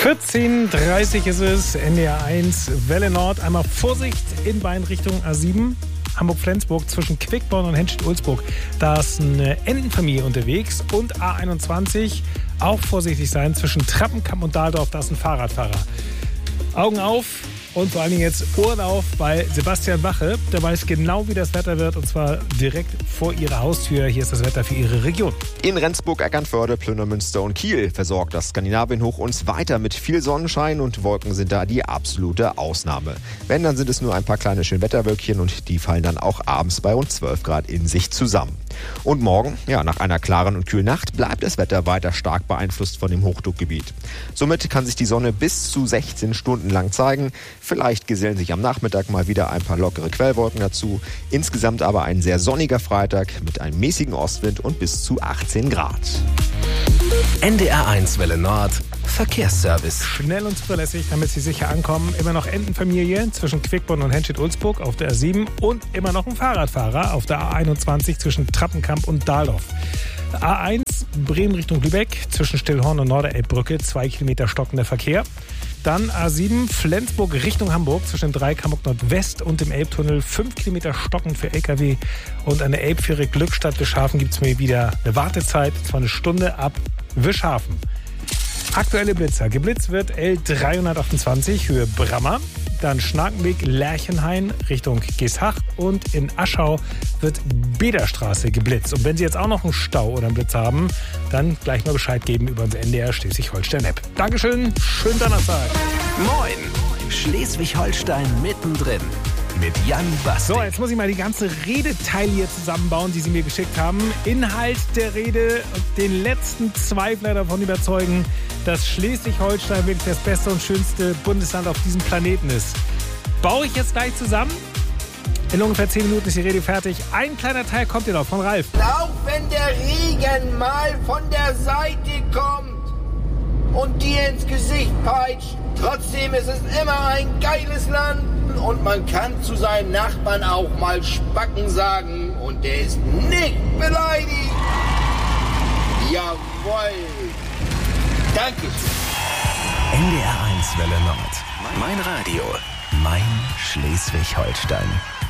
14:30 ist es, NDR 1, Welle Nord. Einmal Vorsicht in beiden Richtungen A7, Hamburg-Flensburg zwischen Quickborn und Henstedt-Ulzburg. Da ist eine Entenfamilie unterwegs. Und A21, auch vorsichtig sein, zwischen Trappenkamp und Dahldorf, da ist ein Fahrradfahrer. Augen auf und vor allen Dingen jetzt Ohren auf bei Sebastian Wache. Der weiß genau, wie das Wetter wird, und zwar direkt vor ihrer Haustür. Hier ist das Wetter für ihre Region. In Rendsburg, Eckernförde, Plünemünster und Kiel versorgt das Skandinavienhoch uns weiter mit viel Sonnenschein, und Wolken sind da die absolute Ausnahme. Wenn, dann sind es nur ein paar kleine Schönwetterwölkchen, und die fallen dann auch abends bei rund 12 Grad in sich zusammen. Und morgen, nach einer klaren und kühlen Nacht, bleibt das Wetter weiter stark beeinflusst von dem Hochdruckgebiet. Somit kann sich die Sonne bis zu 16 Stunden lang zeigen. Vielleicht gesellen sich am Nachmittag mal wieder ein paar lockere Quellwolken dazu. Insgesamt aber ein sehr sonniger Freitag mit einem mäßigen Ostwind und bis zu 18 Grad. NDR 1 Welle Nord Verkehrsservice. Schnell und zuverlässig, damit Sie sicher ankommen. Immer noch Entenfamilie zwischen Quickborn und Henstedt-Ulzburg auf der A7 und immer noch ein Fahrradfahrer auf der A21 zwischen Trappenkamp und Dahldorf. A1 Bremen Richtung Lübeck zwischen Stillhorn und Norderelbbrücke, 2 Kilometer stockender Verkehr. Dann A7 Flensburg Richtung Hamburg zwischen dem Dreieck Hamburg Nordwest und dem Elbtunnel, 5 Kilometer stockend für LKW. Und an der Elbfähre Glückstadt Wischhafen gibt es mir wieder eine Wartezeit, zwar eine Stunde ab Wischhafen. Aktuelle Blitzer. Geblitzt wird L328 Höhe Brammer. Dann Schnakenweg Lerchenhain Richtung Geesthacht, und in Aschau wird Bederstraße geblitzt. Und wenn Sie jetzt auch noch einen Stau oder einen Blitz haben, dann gleich mal Bescheid geben über unsere NDR Schleswig-Holstein-App. Dankeschön, schönen Donnerstag. Moin, Schleswig-Holstein mittendrin mit Jan Bastik. So, jetzt muss ich mal die ganze Redeteile hier zusammenbauen, die Sie mir geschickt haben. Inhalt der Rede, den letzten Zweifler davon überzeugen, dass Schleswig-Holstein wirklich das beste und schönste Bundesland auf diesem Planeten ist. Baue ich jetzt gleich zusammen? In ungefähr 10 Minuten ist die Rede fertig. Ein kleiner Teil kommt hier noch von Ralf. Auch wenn der Regen mal von der Seite kommt und dir ins Gesicht peitscht, trotzdem ist es immer ein geiles Land. Und man kann zu seinen Nachbarn auch mal Spacken sagen, und der ist nicht beleidigt. Jawohl. Danke. NDR 1 Welle Nord. Mein Radio. Mein Schleswig-Holstein.